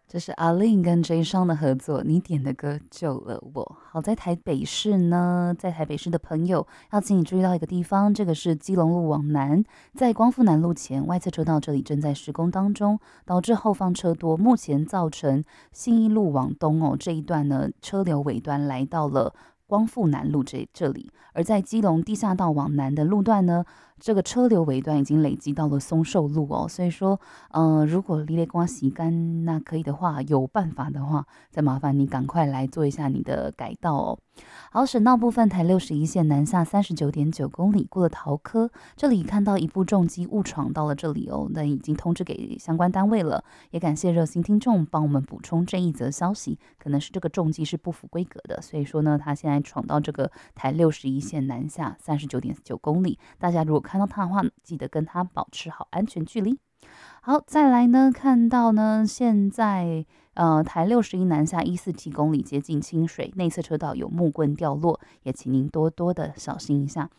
这是阿令跟 J 商的合作，你点的歌救了我。好在台北市呢，在台北市的朋友要请你注意到一个地方，这个是基隆路往南，在光复南路前外侧车道这里正在施工当中，导致后方车多，目前造成信义路往东这一段呢，车流尾端来到了光复南路这里，而在基隆地下道往南的路段呢，这个车流尾端已经累积到了松寿路所以说，如果离雷瓜洗干那可以的话，有办法的话，再麻烦你赶快来做一下你的改道好，省道部分台61线南下39.9公里，过了桃科，这里看到一部重机误闯到了这里那已经通知给相关单位了，也感谢热心听众帮我们补充这一则消息，可能是这个重机是不符规格的，所以说呢，他现在闯到这个台61线南下39.9公里，大家如果看到他的话，记得跟他保持好安全距离。好，再来呢，看到呢，现在台61南下147公里，接近清水内侧车道有木棍掉落，也请您多多的小心一下。